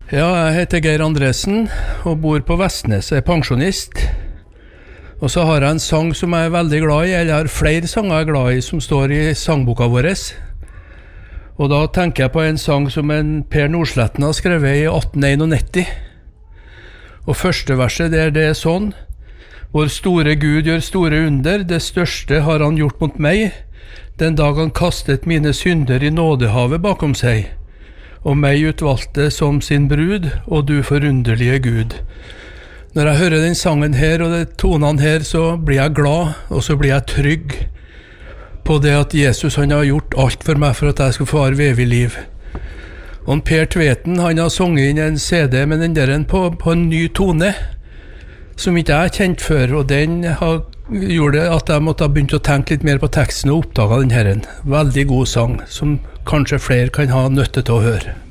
Ja, jeg heter Geir Andresen og bor på Vestnes, jeg er pensjonist. Og så har jeg en sang som jeg er veldig glad i, eller jeg har flere sanger jeg er glad i som står i sangboka vår. Og da tenker jeg på en sang som en Per Nordsletten har skrevet i 1891. Og første verset der det er sånn: Vår store Gud gjør store under, det største har han gjort mot meg, den dag han kastet mine synder i nådehavet bakom seg, og meg utvalgte som sin brud, og du forunderlige Gud. Når jeg hører den sangen her og de tonene her, så blir jeg glad, og så blir jeg trygg på det at Jesus han har gjort alt for meg for at jeg skal få ha evig liv. Og Per Tveten han har sunget inn en CD med den der på en ny tone, som ikke jeg har kjent før, og den gjorde at jeg måtte ha begynt å tenke litt mer på teksten og oppdaga den her. Veldig god sang, som kanskje flere kan ha nytte til å høre.